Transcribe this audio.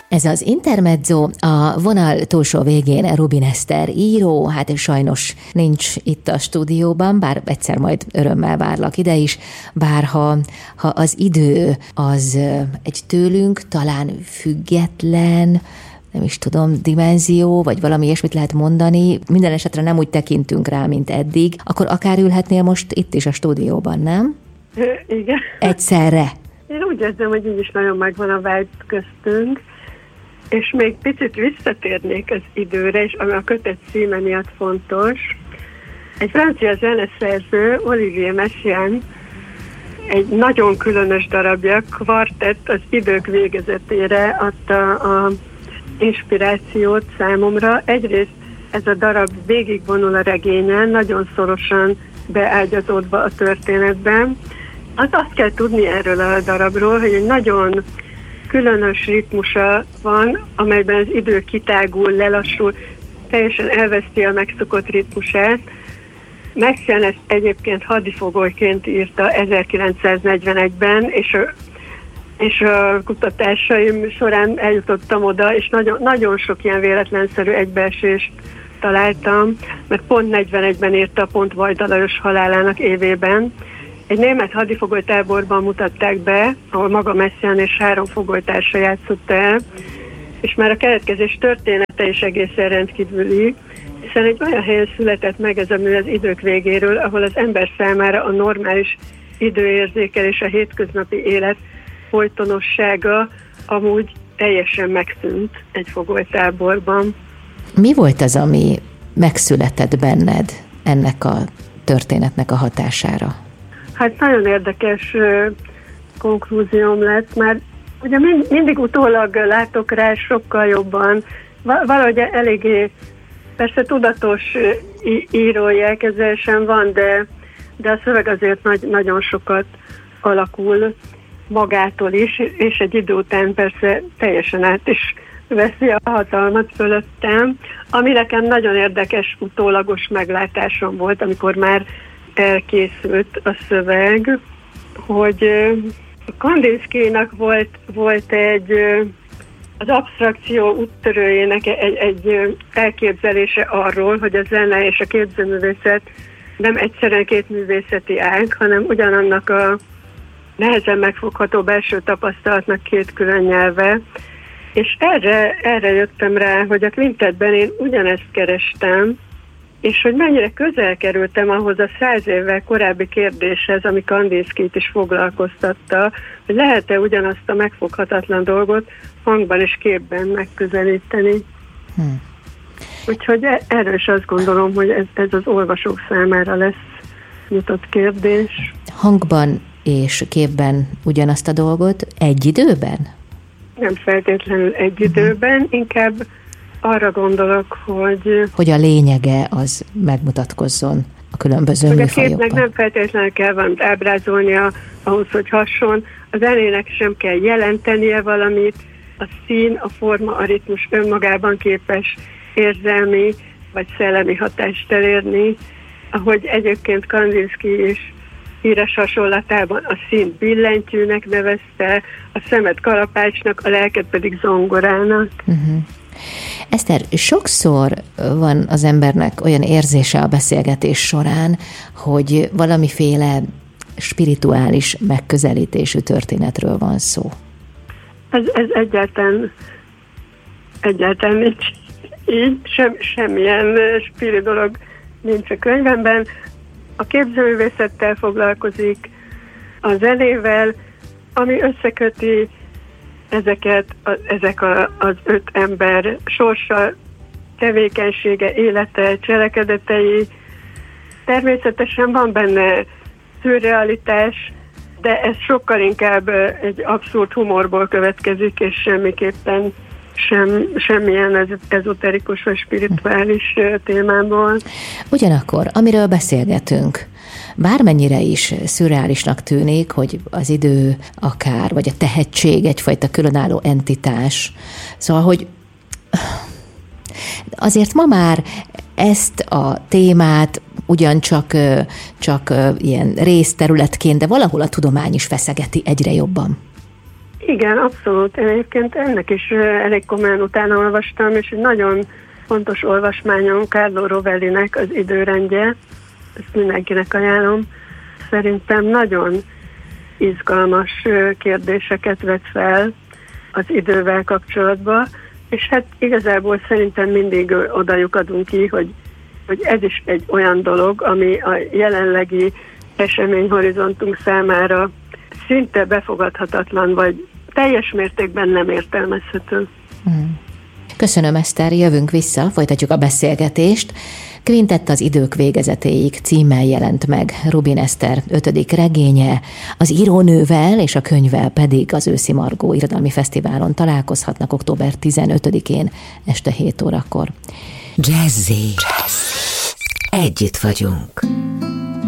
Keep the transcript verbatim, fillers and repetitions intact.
Ez az intermezzo, a vonal túlsó végén Rubin Eszter író, hát sajnos nincs itt a stúdióban, bár egyszer majd örömmel várlak ide is, bár ha, ha az idő az egy tőlünk talán független, nem is tudom, dimenzió, vagy valami ilyesmit lehet mondani, minden esetre nem úgy tekintünk rá, mint eddig, akkor akár ülhetnél most itt is a stúdióban, nem? Igen. Egyszerre. Én úgy érzem, hogy így is nagyon megvan a vibe köztünk, és még picit visszatérnék az időre, és ami a kötet címe miatt fontos. Egy francia zeneszerző, Olivier Messiaen, egy nagyon különös darabja, Kvartett az idők végezetére adta a inspirációt számomra. Egyrészt ez a darab végigvonul a regényen, nagyon szorosan beágyazódva a történetben. Az azt kell tudni erről a darabról, hogy egy nagyon különös ritmusa van, amelyben az idő kitágul, lelassul, teljesen elveszti a megszokott ritmusát. Messiaen ezt egyébként hadifogolyként írta ezerkilencszáznegyvenegyben, és a, és a kutatásaim során eljutottam oda, és nagyon, nagyon sok ilyen véletlenszerű egybeesést találtam, mert pont negyvenegyben írta, pont Vajda Lajos halálának évében. Egy német hadifogolytáborban mutatták be, ahol maga Messiaen és három fogolytársa játszott el, és már a keletkezés története is egészen rendkívüli, hiszen egy olyan helyen született meg ez a mű az idők végéről, ahol az ember számára a normális időérzékelés, a hétköznapi élet folytonossága amúgy teljesen megszűnt egy fogolytáborban. Mi volt az, ami megszületett benned ennek a történetnek a hatására? Hát nagyon érdekes uh, konklúzióm lett, mert ugye mind, mindig utólag látok rá sokkal jobban, valahogy eléggé, persze tudatos uh, írói elképzelésem van, de, de a szöveg azért nagy, nagyon sokat alakul magától is, és egy idő után persze teljesen át is veszi a hatalmat fölöttem, ami nekem nagyon érdekes utólagos meglátásom volt, amikor már elkészült a szöveg, hogy Kandinskynak volt, volt egy az absztrakció úttörőjének egy, egy elképzelése arról, hogy a zene és a képzőművészet nem egyszerűen két művészeti ág, hanem ugyanannak a nehezen megfogható belső tapasztalatnak két külön nyelve. És erre, erre jöttem rá, hogy a kvintettben én ugyanezt kerestem, és hogy mennyire közel kerültem ahhoz a száz évvel korábbi kérdéshez, ami Kandinskyt is foglalkoztatta, hogy lehet-e ugyanazt a megfoghatatlan dolgot hangban és képben megközelíteni. Hmm. Úgyhogy erről is azt gondolom, hogy ez, ez az olvasók számára lesz nyitott kérdés. Hangban és képben ugyanazt a dolgot egy időben? Nem feltétlenül egy időben, inkább arra gondolok, hogy... Hogy a lényege az megmutatkozzon a különböző hogy műfajokban. A képnek nem feltétlenül kell valamit ábrázolnia ahhoz, hogy hasson. A zenének sem kell jelentenie valamit. A szín, a forma, a ritmus önmagában képes érzelmi vagy szellemi hatást elérni. Ahogy egyébként Kandinsky is híres hasonlatában a színt billentyűnek nevezte, a szemet kalapácsnak, a lelket pedig zongorának. Uh-huh. Eszter, sokszor van az embernek olyan érzése a beszélgetés során, hogy valamiféle spirituális megközelítésű történetről van szó. Ez, ez egyáltalán, egyáltalán nincs így, sem, semmilyen spiri dolog nincs a könyvemben. A képzőművészettel foglalkozik, a zenével, ami összeköti ezeket, a, ezek a, az öt ember sorsa, tevékenysége, élete, cselekedetei. Természetesen van benne szürrealitás, de ez sokkal inkább egy abszurd humorból következik, és semmiképpen sem, semmilyen ez, ezoterikus vagy spirituális témából. Ugyanakkor, amiről beszélgetünk, bármennyire is szürreálisnak tűnik, hogy az idő akár, vagy a tehetség egyfajta különálló entitás. Szóval, hogy azért ma már ezt a témát ugyancsak csak ilyen részterületként, de valahol a tudomány is feszegeti egyre jobban. Igen, abszolút. Egyébként ennek is elég komolyan utána olvastam, és egy nagyon fontos olvasmányon Carlo Rovellinek az Időrendje, ezt mindenkinek ajánlom. Szerintem nagyon izgalmas kérdéseket vet fel az idővel kapcsolatban, és hát igazából szerintem mindig oda lyukadunk ki, hogy, hogy ez is egy olyan dolog, ami a jelenlegi eseményhorizontunk számára szinte befogadhatatlan, vagy teljes mértékben nem értelmezhető. Köszönöm, Eszter, jövünk vissza, folytatjuk a beszélgetést. Quintett az idők végezetéig címmel jelent meg Rubin Eszter ötödik regénye, az írónővel és a könyvvel pedig az Őszi Margó Irodalmi Fesztiválon találkozhatnak október tizenötödikén este hét órakor. Jazzy. Jazzy. Együtt vagyunk.